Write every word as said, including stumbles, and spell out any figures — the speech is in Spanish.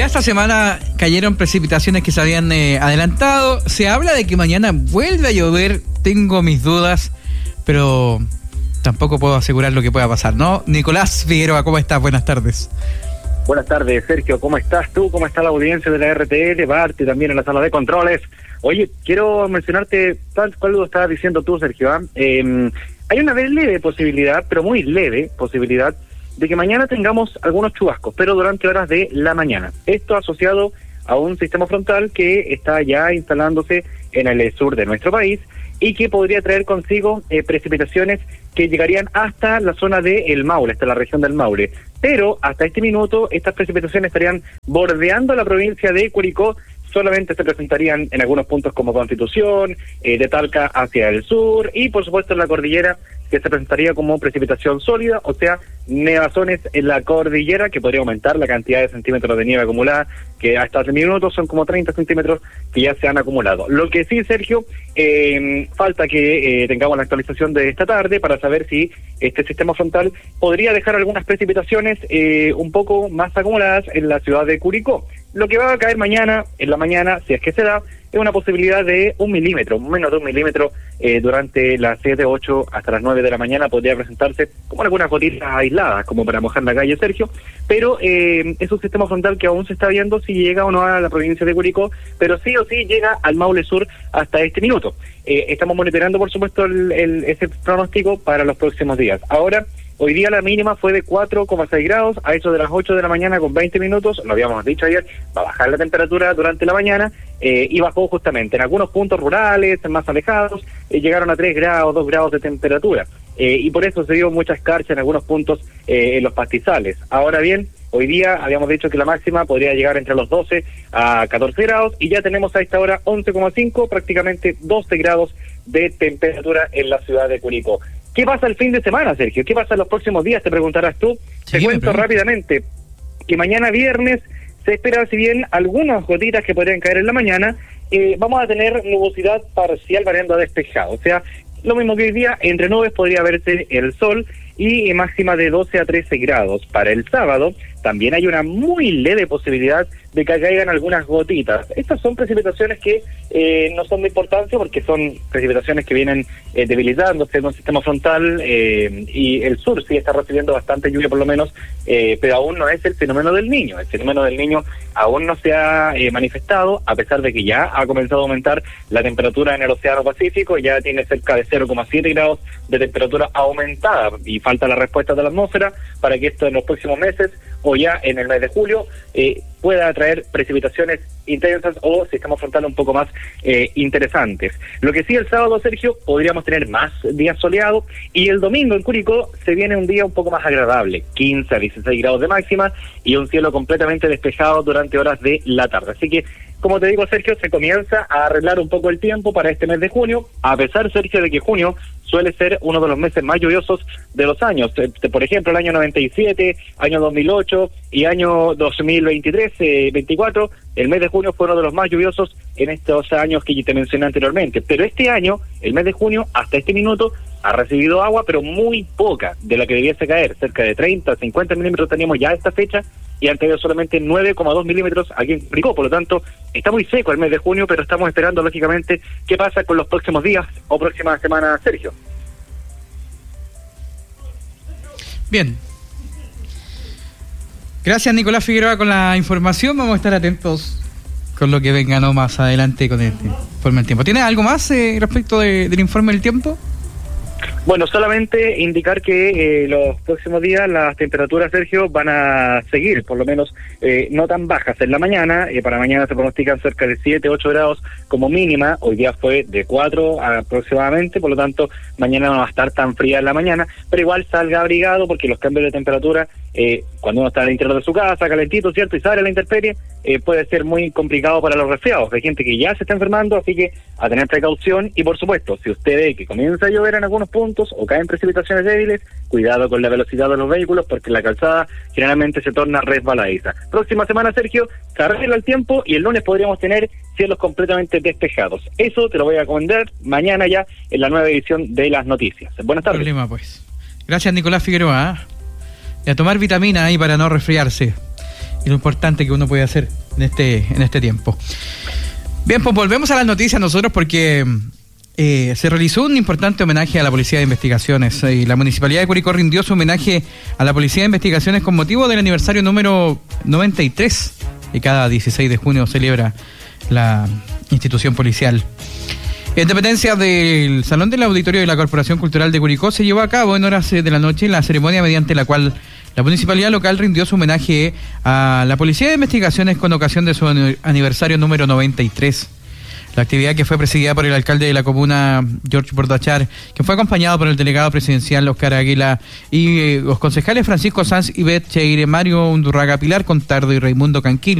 Ya esta semana cayeron precipitaciones que se habían eh, adelantado. Se habla de que mañana vuelve a llover. Tengo mis dudas, pero tampoco puedo asegurar lo que pueda pasar, ¿no? Nicolás Figueroa, ¿cómo estás? Buenas tardes. Buenas tardes, Sergio. ¿Cómo estás tú? ¿Cómo está la audiencia de la R T L? Bart y también en la sala de controles. Oye, quiero mencionarte tal cual lo estabas diciendo tú, Sergio. ¿eh? Eh, hay una leve posibilidad, pero muy leve posibilidad, de que mañana tengamos algunos chubascos, pero durante horas de la mañana. Esto asociado a un sistema frontal que está ya instalándose en el sur de nuestro país y que podría traer consigo eh, precipitaciones que llegarían hasta la zona de El Maule, hasta la región del Maule. Pero hasta este minuto estas precipitaciones estarían bordeando la provincia de Curicó. Solamente se presentarían en algunos puntos como Constitución, eh, de Talca hacia el sur y por supuesto en la cordillera, que se presentaría como precipitación sólida, o sea, nevazones en la cordillera, que podría aumentar la cantidad de centímetros de nieve acumulada, que hasta el minuto son como treinta centímetros que ya se han acumulado. Lo que sí, Sergio, eh, falta que eh, tengamos la actualización de esta tarde para saber si este sistema frontal podría dejar algunas precipitaciones eh, un poco más acumuladas en la ciudad de Curicó. Lo que va a caer mañana, en la mañana, si es que se da, es una posibilidad de un milímetro, menos de un milímetro eh, durante las siete, ocho hasta las nueve de la mañana podría presentarse como algunas gotitas aisladas, como para mojar la calle, Sergio, pero eh, es un sistema frontal que aún se está viendo si llega o no a la provincia de Curicó, pero sí o sí llega al Maule Sur hasta este minuto. Eh, estamos monitoreando, por supuesto, el, el, ese pronóstico para los próximos días. Ahora, hoy día la mínima fue de cuatro coma seis grados, a eso de las ocho de la mañana con veinte minutos, lo habíamos dicho ayer, va a bajar la temperatura durante la mañana, eh, y bajó justamente en algunos puntos rurales, más alejados, eh, llegaron a tres grados, dos grados de temperatura, eh, y por eso se dio mucha escarcha en algunos puntos eh, en los pastizales. Ahora bien, hoy día habíamos dicho que la máxima podría llegar entre los doce a catorce grados, y ya tenemos a esta hora once coma cinco, prácticamente doce grados de temperatura en la ciudad de Curicó. ¿Qué pasa el fin de semana, Sergio? ¿Qué pasa en los próximos días? Te preguntarás tú. Sí, Te cuento rápidamente que mañana viernes se espera, si bien algunas gotitas que podrían caer en la mañana, eh, vamos a tener nubosidad parcial variando a despejado. O sea, lo mismo que hoy día, entre nubes podría verse el sol y máxima de doce a trece grados. Para el sábado también hay una muy leve posibilidad de que caigan algunas gotitas. Estas son precipitaciones que eh, no son de importancia porque son precipitaciones que vienen eh, debilitándose en un sistema frontal eh, y el sur sí está recibiendo bastante lluvia por lo menos, eh, pero aún no es el fenómeno del Niño. El fenómeno del Niño aún no se ha eh, manifestado, a pesar de que ya ha comenzado a aumentar la temperatura en el Océano Pacífico, ya tiene cerca de cero coma siete grados de temperatura aumentada y falta la respuesta de la atmósfera para que esto en los próximos meses o ya en el mes de julio eh, pueda traer precipitaciones intensas o sistemas frontales un poco más eh, interesantes. Lo que sí, el sábado, Sergio, podríamos tener más días soleados y el domingo en Curicó se viene un día un poco más agradable, quince a dieciséis grados de máxima y un cielo completamente despejado durante horas de la tarde. Así que, como te digo, Sergio, se comienza a arreglar un poco el tiempo para este mes de junio, a pesar, Sergio, de que junio suele ser uno de los meses más lluviosos de los años. Por ejemplo, el año noventa y siete, año dos mil ocho y año dos mil veintitrés, eh, veinticuatro, el mes de junio fue uno de los más lluviosos en estos años que te mencioné anteriormente. Pero este año, el mes de junio, hasta este minuto, ha recibido agua, pero muy poca de la que debiese caer. Cerca de treinta, cincuenta milímetros teníamos ya a esta fecha y han caído solamente nueve coma dos milímetros aquí en Curicó. Por lo tanto, está muy seco el mes de junio, pero estamos esperando, lógicamente, qué pasa con los próximos días o próximas semanas, Sergio. Bien. Gracias, Nicolás Figueroa, con la información. Vamos a estar atentos con lo que venga no más adelante con el informe del tiempo. ¿Tienes algo más eh, respecto de, del informe del tiempo? Bueno, solamente indicar que eh, los próximos días las temperaturas, Sergio, van a seguir, por lo menos eh, no tan bajas en la mañana. Eh, para mañana se pronostican cerca de siete, ocho grados como mínima. Hoy día fue de cuatro aproximadamente, por lo tanto mañana no va a estar tan fría en la mañana, pero igual salga abrigado porque los cambios de temperatura, eh, cuando uno está al interior de su casa, calentito, ¿cierto? Y sale a la intemperie, eh, puede ser muy complicado para los resfriados. Hay gente que ya se está enfermando, así que a tener precaución. Y por supuesto, si usted ve que comienza a llover en algunos puntos o caen precipitaciones débiles, cuidado con la velocidad de los vehículos porque la calzada generalmente se torna resbaladiza. Próxima semana, Sergio, se arregla el tiempo y el lunes podríamos tener cielos completamente despejados. Eso te lo voy a comentar mañana ya en la nueva edición de las noticias. Buenas tardes. Problema, pues. Gracias, Nicolás Figueroa. Y a tomar vitamina ahí para no resfriarse. y lo importante que uno puede hacer en este, en este tiempo. Bien, pues volvemos a las noticias nosotros porque eh, se realizó un importante homenaje a la Policía de Investigaciones eh, y la Municipalidad de Curicó rindió su homenaje a la Policía de Investigaciones con motivo del aniversario número noventa y tres que cada dieciséis de junio celebra la institución policial. En dependencia del Salón del Auditorio de la Corporación Cultural de Curicó se llevó a cabo en horas de la noche la ceremonia mediante la cual la municipalidad local rindió su homenaje a la Policía de Investigaciones con ocasión de su aniversario número noventa y tres. La actividad, que fue presidida por el alcalde de la comuna, George Bordachar, que fue acompañado por el delegado presidencial Oscar Águila y eh, los concejales Francisco Sanz, Ivette Cheire, Mario Undurraga, Pilar Contardo y Raimundo Canquil.